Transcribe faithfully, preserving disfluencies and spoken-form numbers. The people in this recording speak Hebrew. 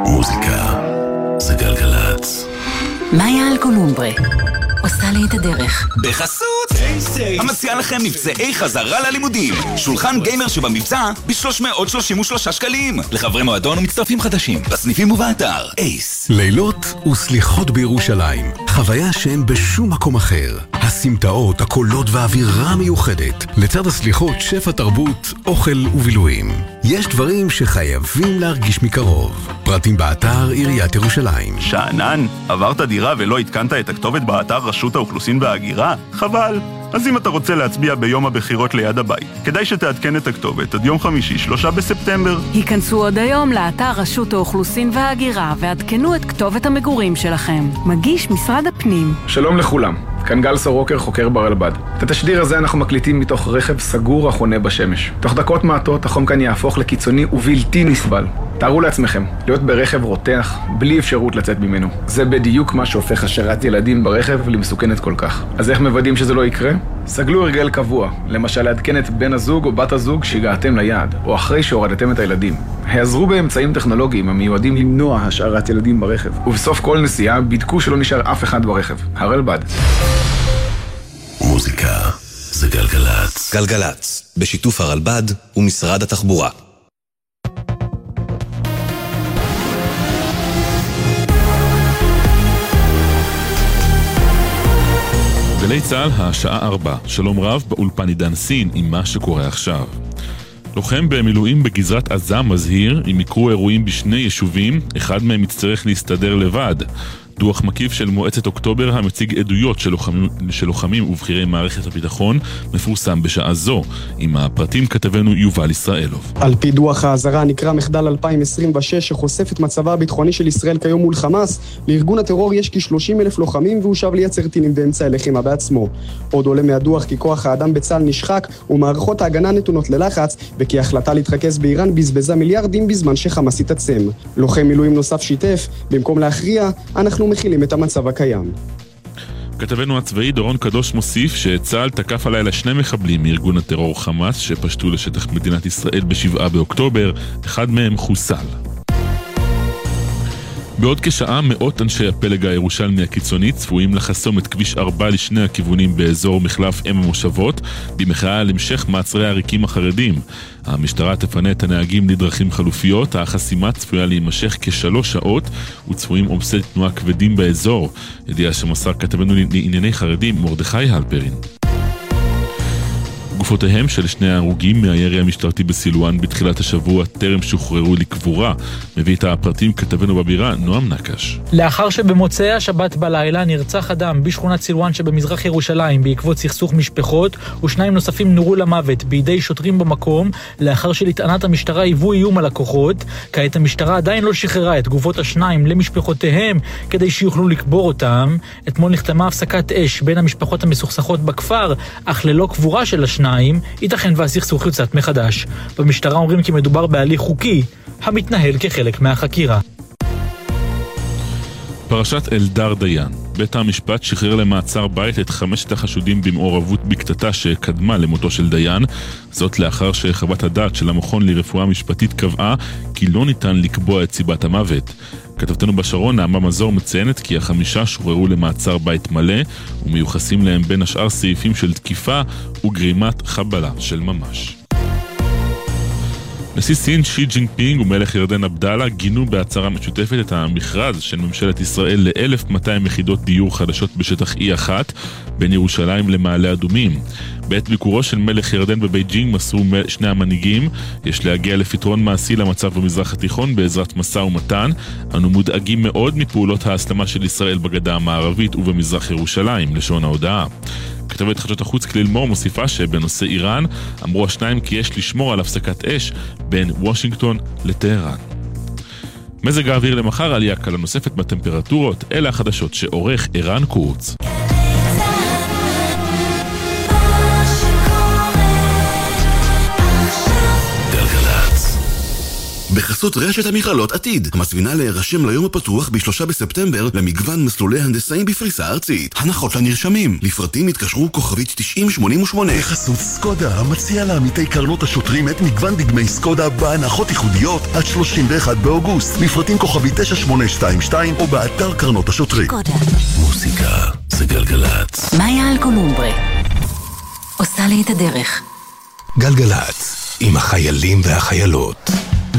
מוזיקה זה גלגלץ. מאיה אלקולומברה עושה לי את הדרך בחסות המציע לכם מבצעי חזרה ללימודים. שולחן גיימר שבמבצע ב-שלוש מאות שלושים ושלושה שקלים לחברי מועדון ומצטרפים חדשים בסניפים ובאתר אייס. לילות וסליחות בירושלים, חוויה שאין בשום מקום אחר. הסמטאות, הקולות והאווירה מיוחדת. לצד הסליחות, שפע תרבות, אוכל ובילויים. יש דברים שחייבים להרגיש מקרוב. פרטים באתר עיריית ירושלים. שענן, עברת דירה ולא התקנת את הכתובת באתר רשות האוכלוסין וההגירה? חבל. אז אם אתה רוצה להצביע ביום הבחירות ליד הבית, כדאי שתעדכן את הכתובת עד יום חמישי, שלושה בספטמבר. היכנסו עוד היום לאתר רשות האוכלוסין וההגירה ועדכנו את כתובת המגורים שלכם. מגיש משרד הפנים. שלום לכולם, כאן גל סורוקר, חוקר ברלב"ד. את התשדיר הזה אנחנו מקליטים מתוך רכב סגור החונה בשמש. תוך דקות מעטות החום כאן יהפוך לקיצוני ובלתי נסבל. תארו לעצמכם, להיות ברכב רותח, בלי אפשרות לצאת ממנו. זה בדיוק מה שהופך השארת ילדים ברכב למסוכנת כל כך. אז איך מוודאים שזה לא יקרה? סגלו הרגל קבוע, למשל לעדכן את בן הזוג או בת הזוג שהגעתם ליעד, או אחרי שהורדתם את הילדים. העזרו באמצעים טכנולוגיים המיועדים למנוע השארת ילדים ברכב. ובסוף כל נסיעה בדקו שלא נשאר אף אחד ברכב. הרלב"ד. מוזיקה זה גלגלץ. גלגלץ, בשיתוף הרלב"ד ומשרד התחבורה. גלי צהל, השעה ארבע. שלום רב, באולפן עידן סין עם מה שקורה עכשיו. לוחם במילואים בגזרת עזה מזהיר, אם יקרו אירועים בשני יישובים, אחד מהם יצטרך להסתדר לבד. דוח מקיף של מועצת אוקטובר המציג עדויות של לוחמים, של לוחמים ובחירי מערכת הביטחון מפורסם בשעה זו. עם הפרטים כתבנו יובל ישראלוב. על פי דוח האזהרה נקרא מחדל אלפיים עשרים ושש שחושף את מצבה הביטחוני של ישראל כיום מול חמאס. לארגון הטרור יש כ-שלושים אלף לוחמים והוא שב לייצר טילים באמצע הלחימה בעצמו. עוד עולה מהדוח כי כוח האדם בצה"ל נשחק ומערכות ההגנה נתונות ללחץ וכי ההחלטה להתרכז באיראן בזבזה מיליארדים בזמן שחמאס התעצם. לוחם מילואים נוסף שיתף, במקום להכריע, אנחנו מכילים את המצב הקיים. כתבנו הצבאי דורון קדוש מוסיף שצה"ל תקף הלילה שני מחבלים מארגון הטרור חמאס שפשטו לשטח מדינת ישראל בשבעה באוקטובר, אחד מהם חוסל. בעוד כשעה מאות אנשי הפלג הירושלמי הקיצוני צפויים לחסום את כביש ארבע לשני הכיוונים באזור מחלף אם המושבות במחאה על המשך מעצרי העריקים החרדים. המשטרה תפנה את הנהגים לדרכים חלופיות, החסימה צפויה להימשך כשלוש שעות וצפויים עומסי תנועה כבדים באזור. ידיעה שמסר כתבנו לענייני חרדים מרדכי הלפרין. גופותיהם של שני ההרוגים מהירי המשטרתי בסילואן בתחילת השבוע טרם שוחררו לקבורה. מביא את הפרטים כתבנו בבירה נועם נקש. לאחר שבמוצאי השבת בלילה נרצח אדם בשכונת סילואן שבמזרח ירושלים בעקבות סכסוך משפחות ושניים נוספים נורו למוות בידי שוטרים במקום לאחר שלטענת המשטרה היוו איום על הכוחות. כעת המשטרה עדיין לא שחררה את גופות השניים למשפחותיהם כדי שיוכלו לקבור אותם. אתמול נחתמה הפסקת אש בין המשפחות המסוכסכות בכפר אך ללא קבורה של השניים. ייתכן והסכסוך יוצאת מחדש. במשטרה אומרים כי מדובר בהליך חוקי המתנהל כחלק מהחקירה. פרשת אלדר דיין. בית המשפט שחרר למעצר בית את חמשת החשודים במעורבות בקטטה שקדמה למותו של דיין, זאת לאחר שחוות הדעת של המכון לרפואה משפטית קבעה כי לא ניתן לקבוע את סיבת המוות. כתבתנו בשרון נעמה מזור מציינת כי החמישה שוחררו למעצר בית מלא ומיוחסים להם בין השאר סעיפים של תקיפה וגרימת חבלה של ממש. נשיא סין שי ג'ינפינג ומלך ירדן עבדאללה גינו בהצהרה משותפת את המכרז של ממשלת ישראל ל-אלף ומאתיים יחידות דיור חדשות בשטח אי אחת בין ירושלים למעלה אדומים. בעת ביקורו של מלך ירדן בבייג'ינג מסרו שני המנהיגים יש להגיע לפתרון מעשי למצב במזרח התיכון בעזרת משא ומתן. אנו מודאגים מאוד מפעולות ההסלמה של ישראל בגדה המערבית ובמזרח ירושלים, לשון ההודעה. כתבת חדשות החוץ כליל מור מוסיפה שבנושא איראן אמרו השניים כי יש לשמור על הפסקת אש בין וושינגטון לטהרן. מזג האוויר למחר עלייה קלה נוספת בטמפרטורות, אלה החדשות שעורך ערן קורץ. בחסות רשת המכללות עתיד, המזמינה להירשם ליום הפתוח בשלושה בספטמבר למגוון מסלולי הנדסאים בפריסה ארצית. הנחות לנרשמים, לפרטים התקשרו כוכבית תשעים שמונים ושמונה. בחסות סקודה, המציע לעמיתי קרנות השוטרים את מגוון דגמי סקודה בהנחות ייחודיות עד שלושים ואחד באוגוסט. לפרטים כוכבית תשע שמונה שתיים שתיים או באתר קרנות השוטרים. סקודה. מוזיקה זה גלגלת. מאיה אלקומומברה עושה לי את הדרך. גלגלת עם החיילים והחיילות.